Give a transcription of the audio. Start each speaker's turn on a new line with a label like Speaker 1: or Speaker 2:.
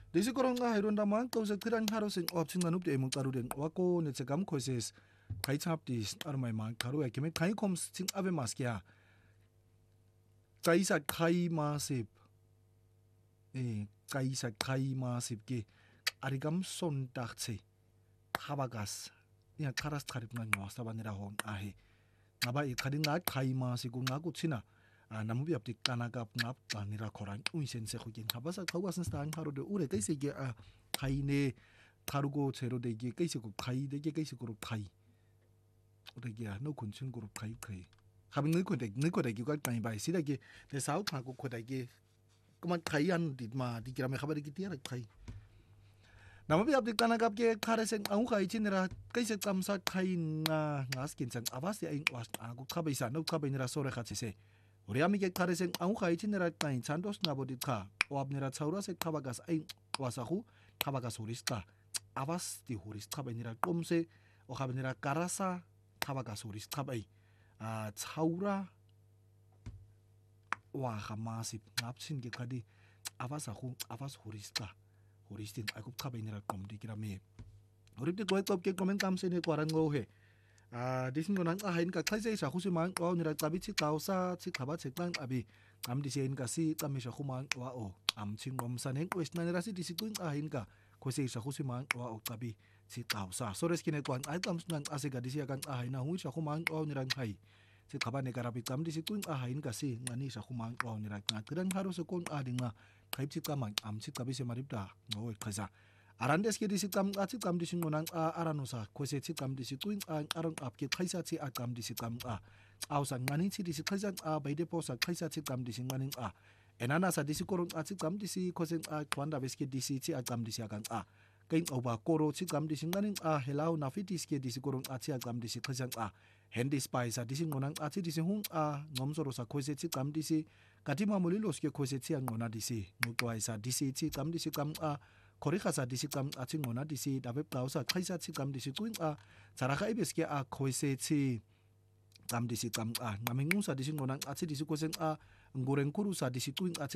Speaker 1: Disi koronga hironda man kausa tiran haro sing opsin nanup de emong taru den wako ne tsegam koses kai chap dis armai man taru ya kemen kai kom sing ave maskia kaisa kai masip kaisa kai masip ke arigam son taxe habagas ya karas tarip na ngwas tabanira hon ahe ngaba I kading ngat kai masiku ngaku china namu biap di kanagap ngap tanira korang uisen se khukin habasa khawasan stan haru de ure kaise ge kai ne tarugo zero de ge kaise ko kai de ge kaise ko kai ure ge no kunchun ko kai kai habing ne ko de ge ka kai bai sida ge de sau tha ko de ge kuman kai an dit ma di kira me khabar ge tiara kai namu biap di kanagap ge kharesen au kai chinera kaise kamsa kai nga ngaskin sang avas ya was aku khabai sa no khabai nira sore khatse 우리 아미게 카레생 아우카 이치네라 까인 찬도스 나보디카 오압네라 차우라세 카바가스 아인 와사후 카바가스 호리스타 아바스티 호리스타 베니라 꼼세 오카베니라 까라사 카바가스 호리스타 바이 차우라 와하마시 납친게 카디 아바사후 아바스 호리스타 호리스틴 아이쿠 카베니라 꼼디기라메 우리들 고액법게 코멘 감세네 과란고해 disin ko nang ahain ka khaise sa khusumang wa nira tabi chi tausa chi khaba cheklang abi am disin ka si tamisha khumang wa o am chingom saneng question na rasi disikwing ahain ka khose sa khusumang wa o tabi chi tausa sores kine kwan ai tam nang ase ga disia kan ahain na hu sa khumang wa nira khai chi khaba ne karabi tam disikwing ahain ka si ngani sa khumang wa nira nga tirang haru so kon adinga khai chi kamang am chi tabi se maribda no khaza arandes ke disi kam disin ngonang aranusa kose chi kam disi tuing arang apke khaisa chi akam disi kam ausan ngani chi disi khaisa baide posa khaisa chi kam disi ngani enana sa disi korong chi kam disi kose kwanda beske disi chi akam disi akang kain oba koro chi kam disi ngani helau nafitis ke disi korong chi akam disi khaisa hendi spice disi ngonang chi disi hung ngomsoro sa kose chi kam disi katima molilos ke kose chi ngona disi mutwai sa disi chi kam disi kam korekasa disi kam ngona disi dabe plausa khaisa chi kam disi tuing charaka ibeske khoise chi kam disi kam ngamengu sa disi ngona disi kosen ngoreng kuru sa disi tuing